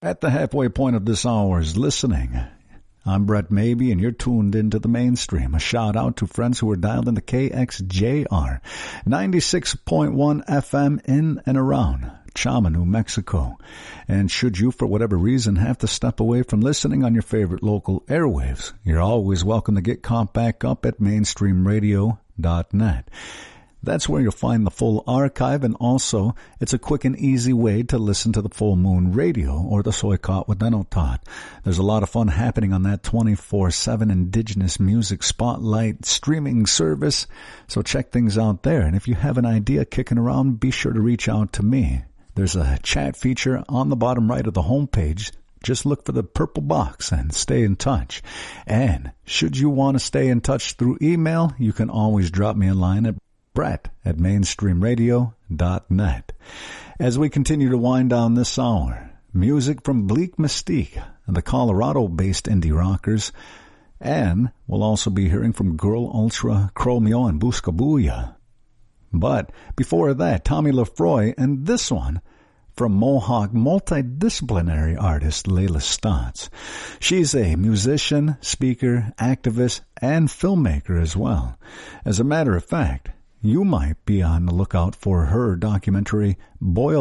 At the halfway point of this hour's listening, I'm Brett Mabee, and you're tuned into the mainstream. A shout out to friends who are dialed into KXJR, 96.1 FM in and around Chama, New Mexico. And should you, for whatever reason, have to step away from listening on your favorite local airwaves, you're always welcome to get caught back up at mainstreamradio.net. That's where you'll find the full archive, and also it's a quick and easy way to listen to the Full Moon Radio or the Soykot Waddanotat. There's a lot of fun happening on that 24/7 Indigenous Music Spotlight streaming service, so check things out there. And if you have an idea kicking around, be sure to reach out to me. There's a chat feature on the bottom right of the homepage. Just look for the purple box and stay in touch. And should you want to stay in touch through email, you can always drop me a line at Brett@mainstreamradio.net. As we continue to wind down this hour, music from Bleak Mystique, the Colorado-based indie rockers, and we'll also be hearing from Girl Ultra, Chromeo, and Buscabuya. But before that, Tommy Lefroy, and this one from Mohawk multidisciplinary artist Layla Stotts. She's a musician, speaker, activist, and filmmaker as well. As a matter of fact, you might be on the lookout for her documentary, Boil